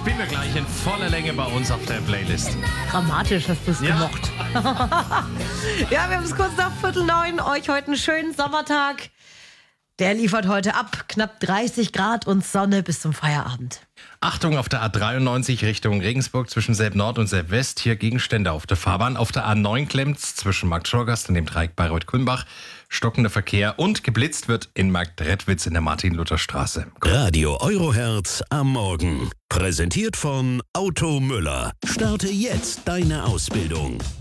Spielen wir gleich in voller Länge bei uns auf der Playlist. Dramatisch hast du es gemocht. Ja, wir haben es kurz nach 8:45. Euch heute einen schönen Sommertag. Der liefert heute ab. Knapp 30 Grad und Sonne bis zum Feierabend. Achtung, auf der A93 Richtung Regensburg zwischen Selb Nord und Selb West. Hier Gegenstände auf der Fahrbahn. Auf der A9 klemmt's zwischen Markt Schorgast und dem Dreieck Bayreuth-Kulmbach. Stockender Verkehr und geblitzt wird in Markt Redwitz in der Martin-Luther-Straße. Radio Eurohertz am Morgen. Präsentiert von Auto Müller. Starte jetzt deine Ausbildung.